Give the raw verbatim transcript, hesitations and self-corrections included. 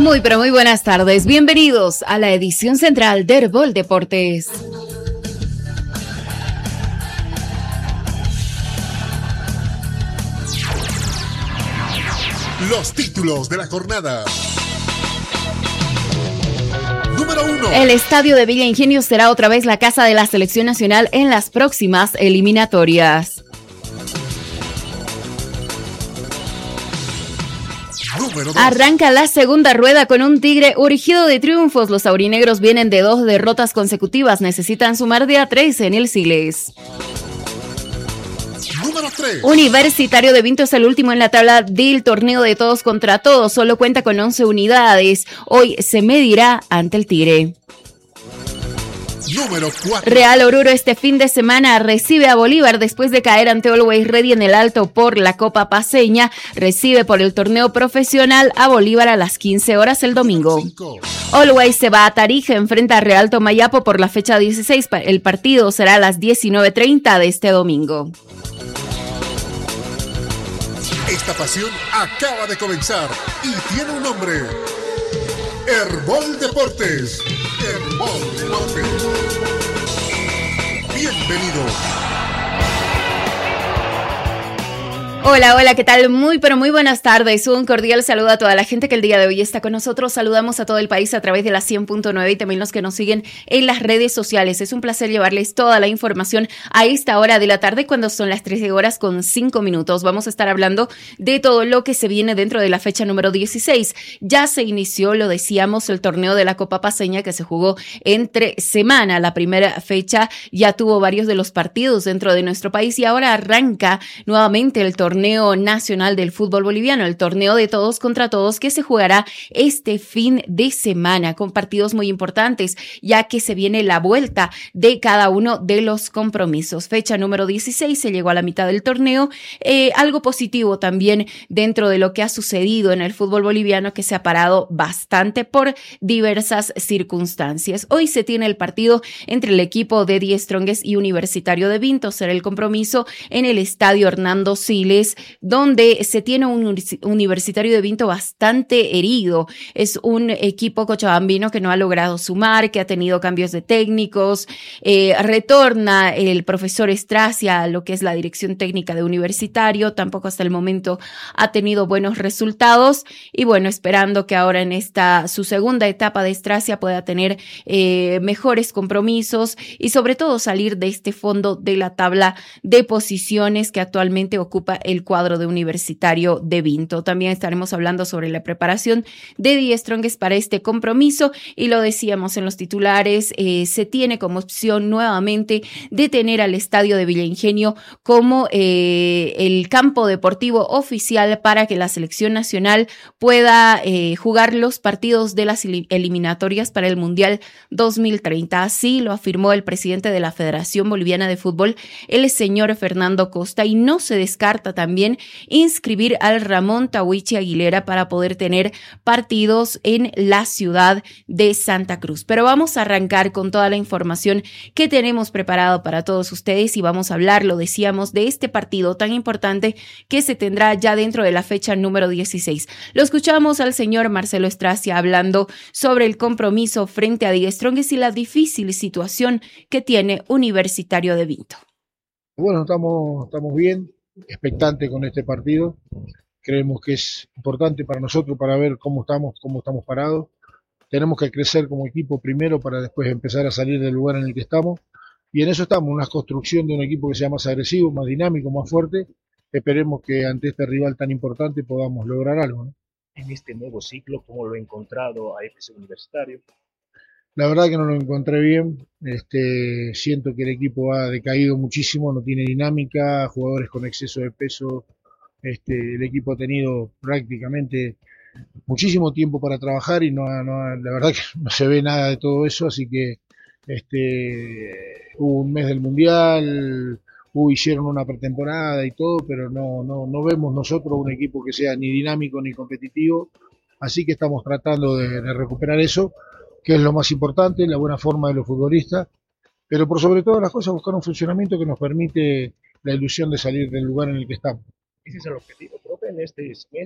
Muy pero muy buenas tardes, bienvenidos a la edición central de Herbol Deportes. Los títulos de la jornada. Número uno. El estadio de Villa Ingenio será otra vez la casa de la selección nacional en las próximas eliminatorias. Arranca la segunda rueda con un Tigre urgido de triunfos. Los aurinegros vienen de dos derrotas consecutivas. Necesitan sumar de a tres en el Siles. Número tres. Universitario de Vinto es el último en la tabla del torneo de todos contra todos. Solo cuenta con once unidades. Hoy se medirá ante el Tigre. Número cuatro. Real Oruro este fin de semana recibe a Bolívar después de caer ante Always Ready en el Alto por la Copa Paceña. Recibe por el torneo profesional a Bolívar a las quince horas el domingo. cinco. Always se va a Tarija, enfrenta a Real Tomayapo por la fecha dieciséis. El partido será a las diecinueve treinta de este domingo. Esta pasión acaba de comenzar y tiene un nombre. Herbol Deportes. Herbol Deportes. Bienvenido. Hola, hola, ¿qué tal? Muy, pero muy buenas tardes. Un cordial saludo a toda la gente que el día de hoy está con nosotros. Saludamos a todo el país a través de la cien punto nueve y también los que nos siguen en las redes sociales. Es un placer llevarles toda la información a esta hora de la tarde cuando son las trece horas con cinco minutos. Vamos a estar hablando de todo lo que se viene dentro de la fecha número dieciséis. Ya se inició, lo decíamos, el torneo de la Copa Paceña que se jugó entre semana. La primera fecha ya tuvo varios de los partidos dentro de nuestro país y ahora arranca nuevamente el torneo Torneo Nacional del Fútbol Boliviano, el torneo de todos contra todos que se jugará este fin de semana con partidos muy importantes, ya que se viene la vuelta de cada uno de los compromisos. Fecha número dieciséis, se llegó a la mitad del torneo. Eh, algo positivo también dentro de lo que ha sucedido en el fútbol boliviano, que se ha parado bastante por diversas circunstancias. Hoy se tiene el partido entre el equipo de Die Strongest y Universitario de Vinto. Será el compromiso en el estadio Hernando Siles, donde se tiene un Universitario de Vinto bastante herido. Es un equipo cochabambino que no ha logrado sumar, que ha tenido cambios de técnicos. Eh, retorna el profesor Estracia a lo que es la dirección técnica de Universitario. Tampoco hasta el momento ha tenido buenos resultados. Y bueno, esperando que ahora en esta su segunda etapa de Estracia pueda tener eh, mejores compromisos y sobre todo salir de este fondo de la tabla de posiciones que actualmente ocupa el cuadro de Universitario de Vinto. También estaremos hablando sobre la preparación de Die Strongest para este compromiso y lo decíamos en los titulares, eh, se tiene como opción nuevamente de tener al estadio de Villa Ingenio como eh, el campo deportivo oficial para que la selección nacional pueda eh, jugar los partidos de las eliminatorias para el Mundial dos mil treinta. Así lo afirmó el presidente de la Federación Boliviana de Fútbol, el señor Fernando Costa, y no se descarta también inscribir al Ramón Tawichi Aguilera para poder tener partidos en la ciudad de Santa Cruz. Pero vamos a arrancar con toda la información que tenemos preparado para todos ustedes y vamos a hablar, lo decíamos, de este partido tan importante que se tendrá ya dentro de la fecha número dieciséis. Lo escuchamos al señor Marcelo Estracia hablando sobre el compromiso frente a Die Strongest y la difícil situación que tiene Universitario de Vinto. Bueno, estamos, estamos bien, expectante con este partido. Creemos que es importante para nosotros para ver cómo estamos, cómo estamos parados. Tenemos que crecer como equipo primero para después empezar a salir del lugar en el que estamos. Y en eso estamos, una construcción de un equipo que sea más agresivo, más dinámico, más fuerte. Esperemos que ante este rival tan importante podamos lograr algo, ¿no? En este nuevo ciclo, ¿cómo lo he encontrado a F C Universitario? La verdad que no lo encontré bien, este, siento que el equipo ha decaído muchísimo, no tiene dinámica, jugadores con exceso de peso, este, el equipo ha tenido prácticamente muchísimo tiempo para trabajar y no, no, la verdad que no se ve nada de todo eso, así que este, hubo un mes del Mundial, hubo, hicieron una pretemporada y todo, pero no, no, no vemos nosotros un equipo que sea ni dinámico ni competitivo, así que estamos tratando de, de recuperar eso, que es lo más importante, la buena forma de los futbolistas, pero por sobre todas las cosas buscar un funcionamiento que nos permite la ilusión de salir del lugar en el que estamos. Ese es el objetivo, profe, en este